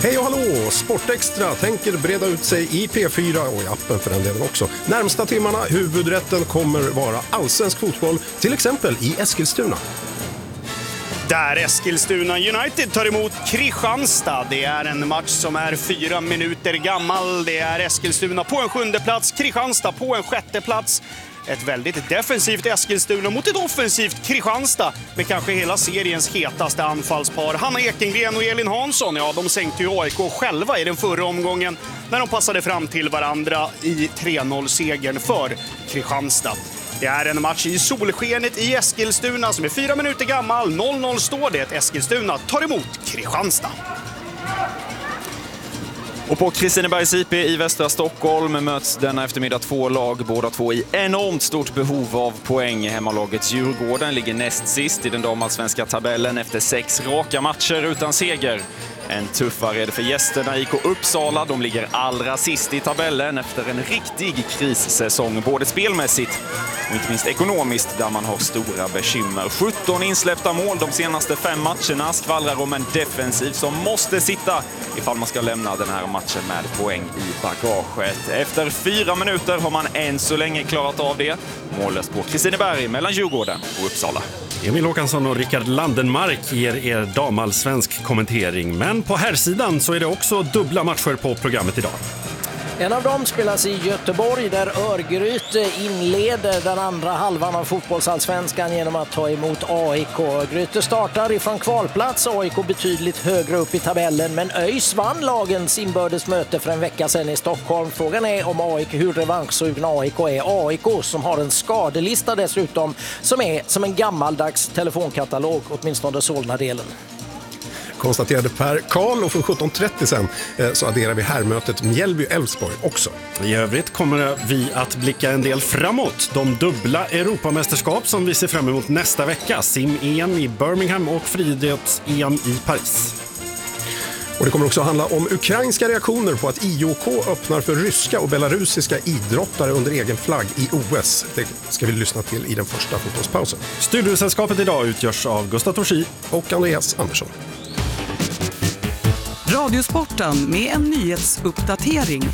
Hej och hallå! Sportextra tänker breda ut sig i P4 och i appen för den delen också. Närmsta timmarna, huvudrätten kommer vara allsvensk fotboll, till exempel i Eskilstuna. Där Eskilstuna United tar emot Kristianstad. Det är en match som är 4 minuter gammal. Det är Eskilstuna på en 7:e plats, Kristianstad på en 6:e plats. Ett väldigt defensivt Eskilstuna mot ett offensivt Kristianstad med kanske hela seriens hetaste anfallspar. Hanna Ekengren och Elin Hansson, ja, de sänkte ju AIK själva i den förra omgången när de passade fram till varandra i 3-0-segern för Kristianstad. Det är en match i solskenet i Eskilstuna som är 4 minuter gammal. 0-0 står det. Eskilstuna tar emot Kristianstad. Och på Kristinebergs IP i västra Stockholm möts denna eftermiddag 2 lag, båda två i enormt stort behov av poäng. Hemmalagets Djurgården ligger näst sist i den damallsvenska tabellen efter 6 raka matcher utan seger. En tuffare är det för gästerna IK Uppsala. De ligger allra sist i tabellen efter en riktig krissäsong, både spelmässigt och inte minst ekonomiskt, där man har stora bekymmer. 17 insläppta mål de senaste 5 matcherna skvallrar om en defensiv som måste sitta ifall man ska lämna den här matchen med poäng i bagaget. Efter 4 minuter har man än så länge klarat av det. Mållöst på Kristineberg mellan Djurgården och Uppsala. Emil Håkansson och Rickard Landenmark ger er damallsvensk kommentering. Men på här sidan så är det också dubbla matcher på programmet idag. En av dem spelas i Göteborg där Örgryte inleder den andra halvan av fotbollsallsvenskan genom att ta emot AIK. Örgryte startar ifrån kvalplats, AIK betydligt högre upp i tabellen, men ÖIS vann lagens inbördes möte för en vecka sedan i Stockholm. Frågan är om AIK, hur revanschsugna AIK är. AIK som har en skadelista dessutom som är som en gammaldags telefonkatalog, åtminstone Solna-delen. Konstaterade Per Karl, och från 17.30 sen så adderar vi härmötet Mjällby-Elfsborg också. I övrigt kommer vi att blicka en del framåt. De dubbla Europamästerskap som vi ser fram emot nästa vecka. Sim-EM i Birmingham och friidrotts-EM i Paris. Och det kommer också handla om ukrainska reaktioner på att IOK öppnar för ryska och belarusiska idrottare under egen flagg i OS. Det ska vi lyssna till i den första fotbollspausen. Studiosällskapet idag utgörs av Gustav Torsi och Andreas Andersson. Radiosporten med en nyhetsuppdatering.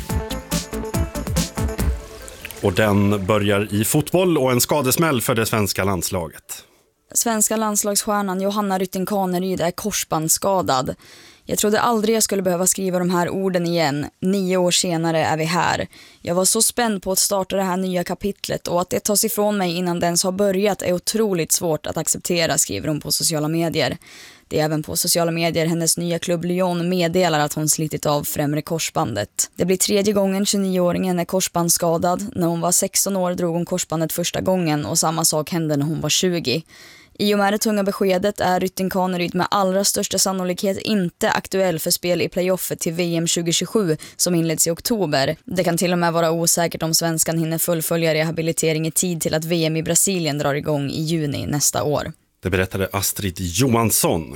Och den börjar i fotboll och en skadesmäll för det svenska landslaget. Svenska landslagsstjärnan Johanna Rytting Kaneryd är korsbandsskadad. Jag trodde aldrig jag skulle behöva skriva de här orden igen. 9 år senare är vi här. Jag var så spänd på att starta det här nya kapitlet, och att det tas ifrån mig innan det ens har börjat är otroligt svårt att acceptera, skriver hon på sociala medier. Det är även på sociala medier hennes nya klubb Lyon meddelar att hon slitit av främre korsbandet. Det blir 3:e gången 29-åringen är korsbandsskadad. När hon var 16 år drog hon korsbandet första gången, och samma sak hände när hon var 20. I och med det tunga beskedet är Rytting Kaneryd med allra största sannolikhet inte aktuell för spel i playoffet till VM 2027 som inleds i oktober. Det kan till och med vara osäkert om svenskan hinner fullfölja rehabilitering i tid till att VM i Brasilien drar igång i juni nästa år. Det berättade Astrid Johansson.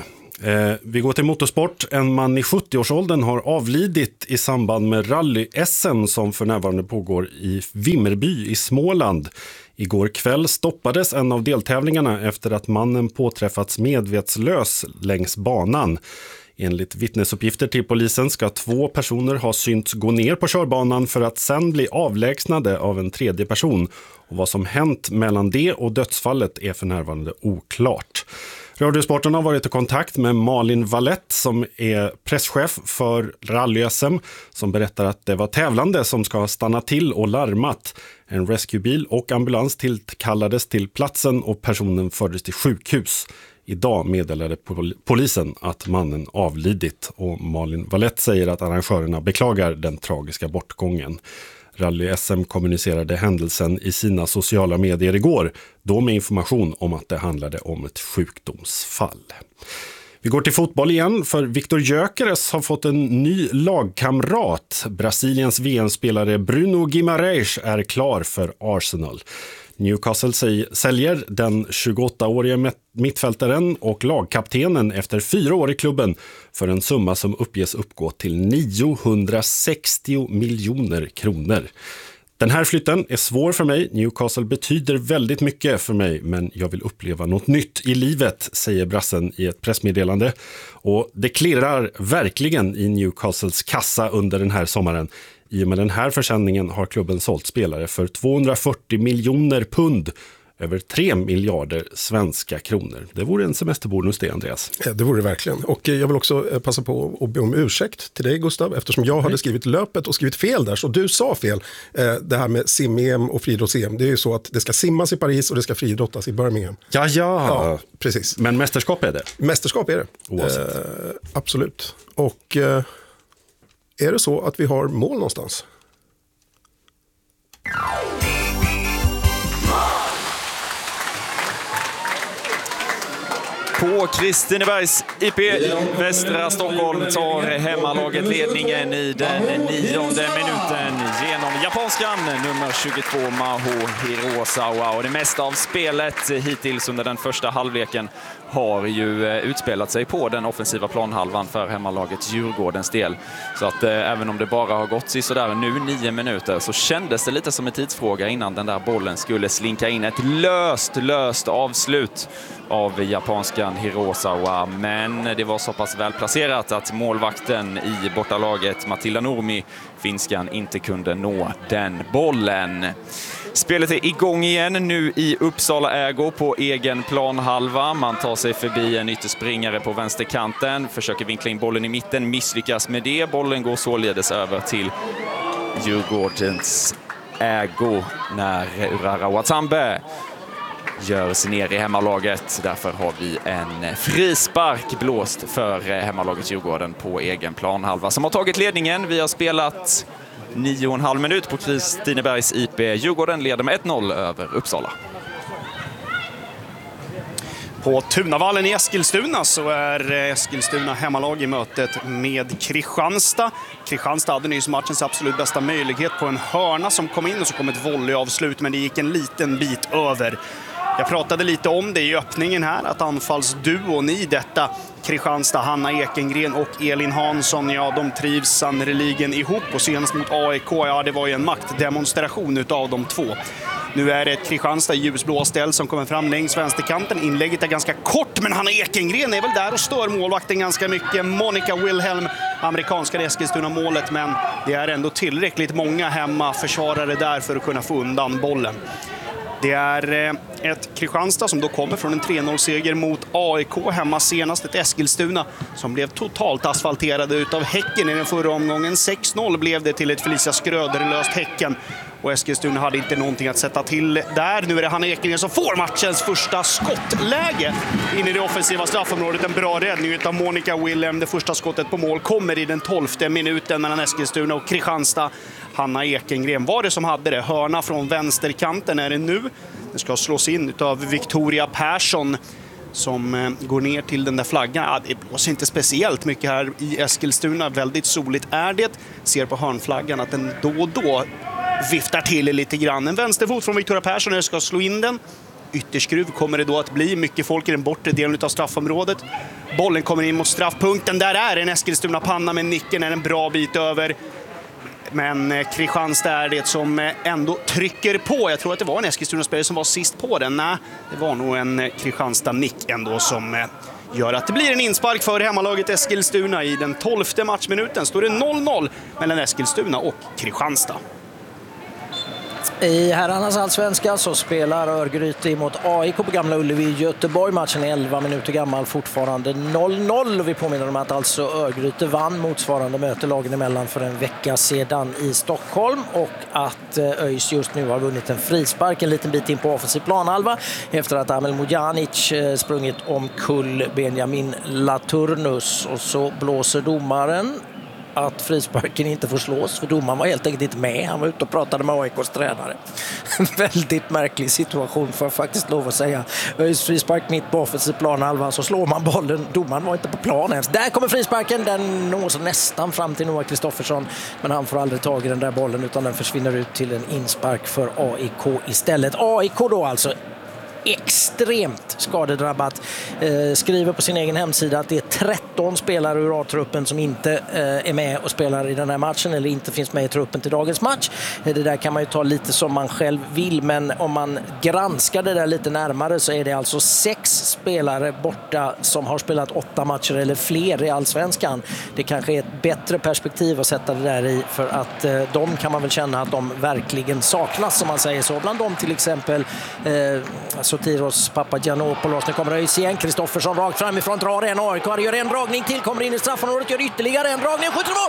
Vi går till motorsport. En man i 70-årsåldern har avlidit i samband med rally-SM som för närvarande pågår i Vimmerby i Småland. Igår kväll stoppades en av deltävlingarna efter att mannen påträffats medvetslös längs banan. Enligt vittnesuppgifter till polisen ska 2 personer ha synts gå ner på körbanan för att sen bli avlägsnade av en tredje person. Och vad som hänt mellan det och dödsfallet är för närvarande oklart. Radiosporten har varit i kontakt med Malin Vallett som är presschef för rally-SM, som berättar att det var tävlande som ska stanna till och larmat. En rescuebil och ambulans tillkallades till platsen och personen fördes till sjukhus. Idag meddelade polisen att mannen avlidit, och Malin Vallett säger att arrangörerna beklagar den tragiska bortgången. Rally-SM kommunicerade händelsen i sina sociala medier igår, då med information om att det handlade om ett sjukdomsfall. Vi går till fotboll igen, för Victor Gyökeres har fått en ny lagkamrat. Brasiliens VM-spelare Bruno Guimarães är klar för Arsenal. Newcastle säljer den 28-årige mittfältaren och lagkaptenen efter 4 år i klubben för en summa som uppges uppgå till 960 miljoner kronor. Den här flytten är svår för mig. Newcastle betyder väldigt mycket för mig, men jag vill uppleva något nytt i livet, säger brassen i ett pressmeddelande. Och det klirrar verkligen i Newcastles kassa under den här sommaren. I och med den här försäljningen har klubben sålt spelare för 240 miljoner pund, över 3 miljarder svenska kronor. Det vore en semesterbonus det, Andreas. Ja, det vore det verkligen. Och jag vill också passa på att be om ursäkt till dig, Gustav, eftersom jag hade skrivit löpet och skrivit fel där. Så du sa fel. Det här med sim-EM och friidrotts-EM. Det är ju så att det ska simmas i Paris och det ska friidrottas i Birmingham. Ja, precis. Men mästerskap är det? Mästerskap är det. Absolut. Och är det så att vi har mål någonstans? På Kristinebergs IP Västra Stockholm tar hemmalaget ledningen i den 9:e minuten genom japanskan nummer 22 Maho Hirosawa. Och det mesta av spelet hittills under den första halvleken har ju utspelat sig på den offensiva planhalvan för hemmalaget Djurgårdens del. Så att även om det bara har gått sådär nu 9 minuter så kändes det lite som en tidsfråga innan den där bollen skulle slinka in. Ett löst avslut av japanskan Hirosawa, men det var så pass väl placerat att målvakten i bortalaget Matilda Nurmi, finskan, inte kunde nå den bollen. Spelet är igång igen nu i Uppsala ägo på egen planhalva. Man tar sig förbi en ytterspringare på vänsterkanten, försöker vinkla in bollen i mitten, misslyckas med det. Bollen går således över till Djurgårdens ägo när Urara Watambe gör sig ner i hemmalaget. Därför har vi en frispark blåst för hemmalaget Djurgården på egen planhalva som har tagit ledningen. Vi har spelat 9,5 minut på Kristinebergs IP. Djurgården leder med 1-0 över Uppsala. På Tunavallen i Eskilstuna så är Eskilstuna hemmalag i mötet med Kristianstad. Kristianstad hade nyss matchens absolut bästa möjlighet på en hörna som kom in och så kom ett volleyavslut, men det gick en liten bit över. Jag pratade lite om det i öppningen här, att anfallsduon i detta Kristianstad, Hanna Ekengren och Elin Hansson, ja, de trivs sannerligen ihop. Och senast mot AIK, ja, det var ju en maktdemonstration utav de två. Nu är det ett Kristianstad i ljusblå ställ som kommer fram längs vänsterkanten. Inlägget är ganska kort, men Hanna Ekengren är väl där och stör målvakten ganska mycket. Monica Wilhelm, amerikanska Eskilstuna-målet, men det är ändå tillräckligt många hemmaförsvarare där för att kunna få undan bollen. Det är ett Kristianstad som då kommer från en 3-0-seger mot AIK hemma senast. Ett Eskilstuna som blev totalt asfalterade utav Häcken i den förra omgången. 6-0 blev det till ett Felicia Skröder-löst Häcken. Och Eskilstuna hade inte någonting att sätta till där. Nu är det Hanna Ekengren som får matchens första skottläge in i det offensiva straffområdet. En bra räddning utav Monica Wilhelm. Det första skottet på mål kommer i den 12:e minuten mellan Eskilstuna och Kristianstad. Hanna Ekengren var det som hade det. Hörna från vänsterkanten är det nu. Det ska slås in utav Victoria Persson som går ner till den där flaggan. Ja, det blåser inte speciellt mycket här i Eskilstuna. Väldigt soligt är det. Ser på hörnflaggan att den då och då viftar till lite grann. En vänsterfot från Victoria Persson när det ska slå in den. Ytterskruv kommer det då att bli. Mycket folk i den bortre delen av straffområdet. Bollen kommer in mot straffpunkten. Där är en Eskilstuna panna, med nicken är en bra bit över. Men Kristianstad är det som ändå trycker på. Jag tror att det var en Eskilstuna-spelare som var sist på den. Nej, det var nog en Kristianstad-nick ändå som gör att det blir en inspark för hemmalaget Eskilstuna. I den 12:e matchminuten står det 0-0 mellan Eskilstuna och Kristianstad. I herrarnas allsvenska så spelar Örgryte mot AIK på Gamla Ullevi i Göteborg. Matchen är 11 minuter gammal, fortfarande 0-0. Vi påminner om att alltså Örgryte vann motsvarande möte lagen emellan för en vecka sedan i Stockholm. Och att ÖIS just nu har vunnit en frispark en liten bit in på offensiv planhalva efter att Amel Mojanic sprungit omkull Benjamin Laturnus. Och så blåser domaren att frisparken inte får slås, för domaren var helt enkelt inte med. Han var ute och pratade med AIKs tränare. En väldigt märklig situation, för att faktiskt lov att säga. Frispark mitt på offensiv planhalva, så slår man bollen. Domaren var inte på plan ens. Där kommer frisparken, den nås nästan fram till Noah Kristoffersson, men han får aldrig tag i den där bollen, utan den försvinner ut till en inspark för AIK istället. AIK då alltså extremt skadedrabbat. Skriver på sin egen hemsida att det är 13 spelare ur A-truppen som inte är med och spelar i den här matchen eller inte finns med i truppen till dagens match. Det där kan man ju ta lite som man själv vill, men om man granskar det där lite närmare så är det alltså 6 spelare borta som har spelat 8 matcher eller fler i Allsvenskan. Det kanske är ett bättre perspektiv att sätta det där i, för att de kan man väl känna att de verkligen saknas, som man säger så. Bland dem till exempel Sotiros Papagiannopoulos. Nu kommer ÖIS igen. Kristoffersson rakt framifrån, drar en AIK, gör en dragning till, kommer in i straffområdet, gör ytterligare en dragning, skjuter mål!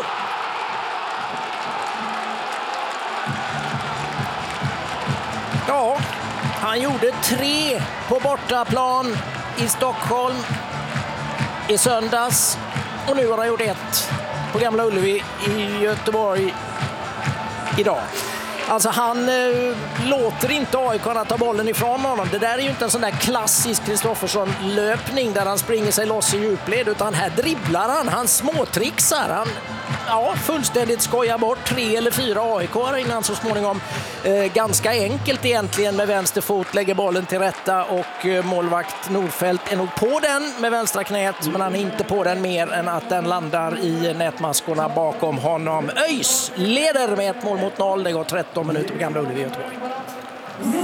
Ja, han gjorde 3 på bortaplan i Stockholm i söndags och nu har han gjort 1 på Gamla Ullevi i Göteborg idag. Alltså han låter inte AIK ta bollen ifrån honom. Det där är ju inte en sån där klassisk Kristoffersson-löpning där han springer sig loss i djupled, utan här dribblar han småtrixar. Han fullständigt skojar bort 3 eller 4 AIK innan så småningom ganska enkelt egentligen med vänster fot lägger bollen till rätta, och målvakt Nordfeldt är nog på den med vänstra knät, men han är inte på den mer än att den landar i nätmaskorna bakom honom. ÖIS leder med 1-0. Det går 13 minuter på Gamla Ullevi i Göteborg.